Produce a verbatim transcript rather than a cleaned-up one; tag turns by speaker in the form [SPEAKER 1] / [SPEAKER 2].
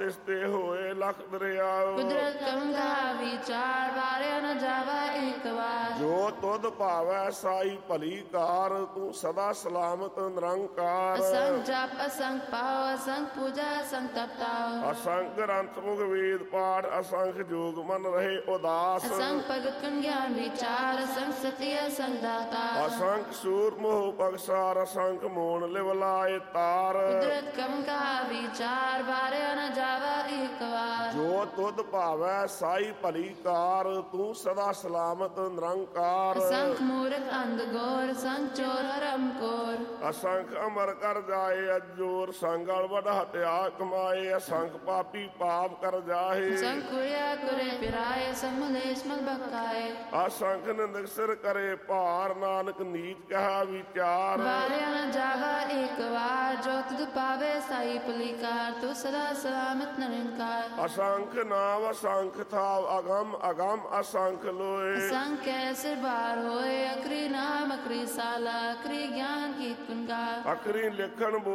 [SPEAKER 1] ਤਿਸ ਤੇ ਹੋਏ ਲਖ ਦਰਿਆਓ।
[SPEAKER 2] ਕੁਦਰਤ ਕਰਮ ਕਹਾ ਵਿਚਾਰ ਵਾਰਿਆ ਨ ਜਾਵਾ ਏਕ ਵਾਰ।
[SPEAKER 1] ਜੋ ਤੁਧ ਭਾਵੈ ਸਾਈ ਭਲੀ ਕਾਰ ਤੂੰ ਸਦਾ ਸਲਾਮਤ ਨਿਰੰਕਾਰ।
[SPEAKER 2] ਅਸੰਖ ਜਪ ਅਸੰਖ ਪਾਉ ਅਸੰਖ ਪੂਜਾ ਅਸੰਖ ਤਪ ਤਾਉ।
[SPEAKER 1] ਅਸੰਖ ਗ੍ਰੰਥ ਮੁਖ ਵੇਦ ਪਾਠ ਅਸੰਖ ਜੋਗ ਮਨ ਰਹੇ ਉਦਾਸ।
[SPEAKER 2] ਅਸੰਖ ਭਗਤ ਕਨ ਗਿਆਨ ਵਿਚਾਰ ਅਸੰਖ ਸਤੀ ਅਸੰਖ ਦਾਤਾ।
[SPEAKER 1] ਅਸੰਖ ਸੂਰ ਮੋਹ ਪਗਸਾਰ ਅਸੰਖ ਮੋਣ ਲਿਵ ਲਾਏ ਤਾਰ।
[SPEAKER 2] ਕੁਦਰਤ ਕਰਮ ਕਹਾ ਵਿਚਾਰ ਵਾਰਿਆ ਨ ਜਾਵਾ ਏਕ ਵਾਰ।
[SPEAKER 1] ਜੋ ਤੁਧ ਭਾਵੈ ਸਾਈ ਭਲੀ ਕਾਰ ਤੂੰ ਸਦਾ ਸਲਾਮਤ ਨਿਰੰਕਾਰ।
[SPEAKER 2] ਅਸੰਖ ਮੂਰਖ ਅੰਧ ਗੋਰ ਅਸੰਖ ਚੋਰ ਹਰਮ ਕੋਰ।
[SPEAKER 1] ਅਸੰਖ ਅਮਰ ਕਰ ਜਾਏ ਅਜੋਰ ਸੰਗਲ ਵਡ ਹਤਿਆ ਕਮਾਏ। ਅਸੰਖ ਪਾਪੀ ਪਾਪ ਕਰ ਜਾਹੇ।
[SPEAKER 2] ਅਸੰਖ ਕੁਰਿਆ ਕੁਰੇ ਫਿਰਾਏ ਅਸੰਖ ਮਲੇਸ਼ ਮਲ ਬਕਾਏ।
[SPEAKER 1] ਅਸੰਖ ਨਿੰਦਕ ਸਿਰ ਕਰੇ ਭਾਰ ਨਾਨਕ ਨੀਚ ਕਹਾ ਵਿਚਾਰ।
[SPEAKER 2] ਵਾਰਿਆ ਨ ਜਾਵਾ ਏਕ ਵਾਰ ਜੋ ਤੁਧ ਪਾਵੇ ਸਾਈ ਭਲੀ ਕਾਰ ਤੂੰ ਸਦਾ ਸਲਾਮਤ ਨਿਰੰਕਾਰ।
[SPEAKER 1] ਅਸੰਖ ਨਾਮ ਅਸੰਖ ਥਾਵ ਅਗਮ ਅਗਮ ਅਸੰਖ ਲੋਏ।
[SPEAKER 2] ਅਸੰਖ ਕੈਸੇ ਬਾਰ ਹੋਏ ਅਕਰੀ ਨਾਮ ਅਕਰੀ ਸਾਲਾ ਅਕਰੀ ਗਿਆਨ ਕੀ ਕੁੰਗਾ।
[SPEAKER 1] ਅਕਰੀ ਲਿਖਣ